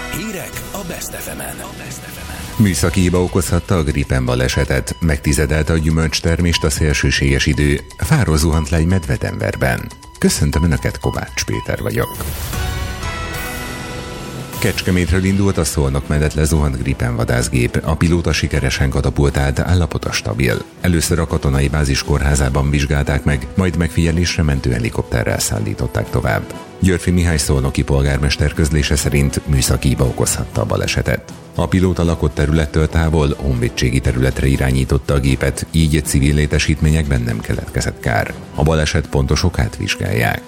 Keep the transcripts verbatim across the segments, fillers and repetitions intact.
Hírek a Best ef emen. Műszaki hiba okozhatta a Gripen balesetet, megtizedelte a gyümölcstermést a szélsőséges idő, fáról zuhant le egy medve Denverben. Köszöntöm Önöket, Kovács Péter vagyok. Kecskemétről indult a Szolnok mellett lezuhant Gripen vadászgép, a pilóta sikeresen katapultált, állapota stabil. Először a katonai bázis kórházában vizsgálták meg, majd megfigyelésre mentő helikopterrel szállították tovább. Györfi Mihály szolnoki polgármester közlése szerint műszaki hiba okozhatta a balesetet. A pilóta lakott területtől távol honvédségi területre irányította a gépet, így civil létesítményekben nem keletkezett kár. A baleset pontos okát vizsgálják.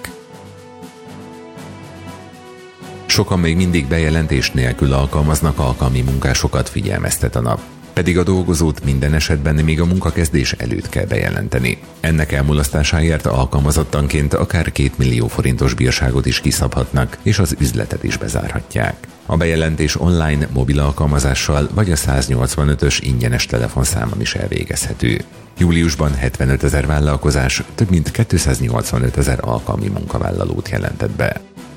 Sokan még mindig bejelentés nélkül alkalmaznak alkalmi munkásokat, figyelmeztet a nap. Pedig a dolgozót minden esetben még a munkakezdés előtt kell bejelenteni. Ennek elmulasztásáért alkalmazottanként akár két millió forintos bírságot is kiszabhatnak, és az üzletet is bezárhatják. A bejelentés online, mobil alkalmazással vagy a száznyolcvanötös ingyenes telefonszámon is elvégezhető. Júliusban hetvenöt ezer vállalkozás több mint kétszáznyolcvanöt ezer alkalmi munkavállalót jelentett be.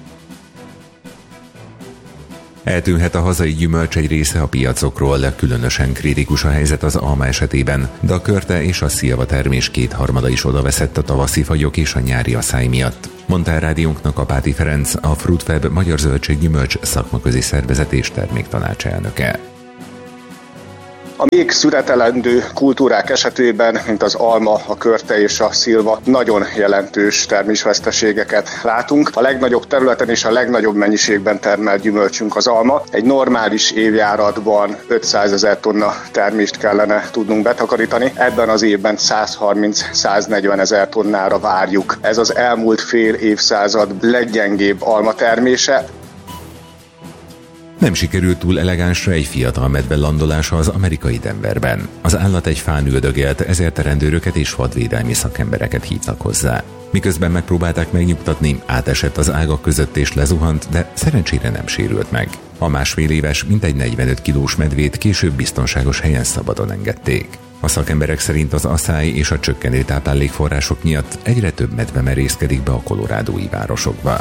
Eltűnhet a hazai gyümölcs egy része a piacokról, különösen kritikus a helyzet az alma esetében, de a körte és a szilva termés kétharmada is odaveszett a tavaszi fagyok és a nyári aszály miatt, mondta a rádiónknak Apáti Ferenc, a Fruitfab Magyar Zöldséggyümölcs szakmaközi szervezet és terméktanács elnöke. A még szüretelendő kultúrák esetében, mint az alma, a körte és a szilva, nagyon jelentős termésveszteségeket látunk. A legnagyobb területen és a legnagyobb mennyiségben termelt gyümölcsünk az alma. Egy normális évjáratban ötszázezer tonna termést kellene tudnunk betakarítani. Ebben az évben százharminc-száznegyven ezer tonnára várjuk. Ez az elmúlt fél évszázad leggyengébb alma termése. Nem sikerült túl elegánsra egy fiatal medve landolása az amerikai Denverben. Az állat egy fán üldögélt, ezért a rendőröket és vadvédelmi szakembereket hívtak hozzá. Miközben megpróbálták megnyugtatni, átesett az ágak között és lezuhant, de szerencsére nem sérült meg. A másfél éves, mintegy negyvenöt kilós medvét később biztonságos helyen szabadon engedték. A szakemberek szerint az aszály és a csökkenő táplálékforrások miatt egyre több medve merészkedik be a kolorádói városokba.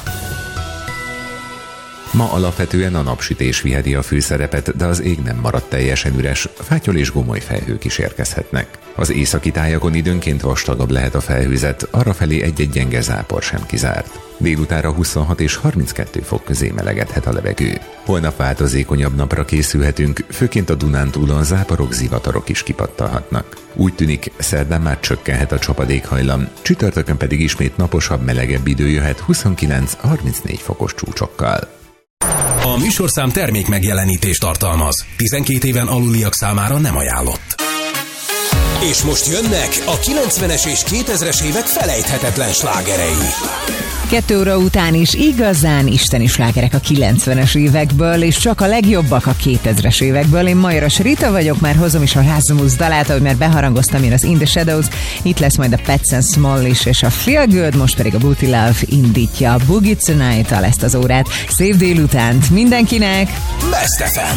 Ma alapvetően a napsütés viheti a főszerepet, de az ég nem maradt teljesen üres, fátyol és gomoly felhők is érkezhetnek. Az északi tájakon időnként vastagabb lehet a felhőzet, arrafelé egy-egy gyenge zápor sem kizárt. Délutánra huszonhat és harminckettő fok közé melegedhet a levegő. Holnap változékonyabb napra készülhetünk, főként a Dunántúlon záporok, zivatarok is kipattalhatnak. Úgy tűnik, szerdán már csökkenhet a csapadékhajlam, csütörtökön pedig ismét naposabb, melegebb idő jöhet huszonkilenc-harmincnégy fokos csúcsokkal. A műsorszám termék megjelenítést tartalmaz. tizenkét éven aluliak számára nem ajánlott. És most jönnek a kilencvenes és kétezres évek felejthetetlen slágerei. Kettő óra után is igazán isteni slágerek a kilencvenes évekből, és csak a legjobbak a kétezres évekből. Én Majoras Rita vagyok, már hozom is a Rasmus dalát, ahogy már beharangoztam én az In the Shadows. Itt lesz majd a Pets and Small is, és a Feel Good, most pedig a Booty Love indítja a Boogie Tonight-tal ezt az órát. Szép délutánt mindenkinek! Best ef em.